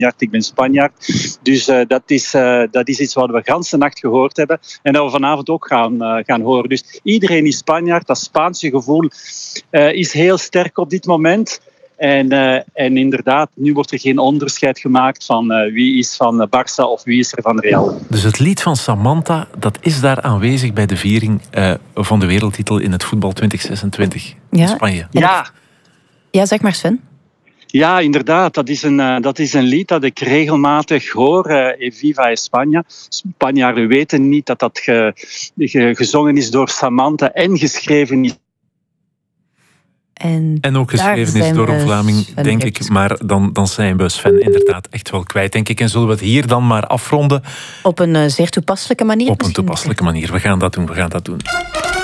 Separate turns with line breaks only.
ik ben Spanjaard. Dus dat is iets wat we de hele nacht gehoord hebben en dat we vanavond ook gaan horen. Dus iedereen is Spanjaard. Dat Spaanse gevoel is heel sterk op dit moment. En inderdaad, nu wordt er geen onderscheid gemaakt van wie is van Barça of wie is er van Real.
Dus het lied van Samantha, dat is daar aanwezig bij de viering van de wereldtitel in het voetbal 2026 in Spanje.
Ja, zeg maar Sven.
Ja, inderdaad. Dat is een lied dat ik regelmatig hoor. Viva España. Spanjaarden weten niet dat gezongen is door Samantha en geschreven is.
En ook geschreven is door een Vlaming, denk ik. Maar dan zijn we Sven inderdaad echt wel kwijt, denk ik. En zullen we het hier dan maar afronden?
Op een zeer toepasselijke manier.
Op een toepasselijke manier. We gaan dat doen.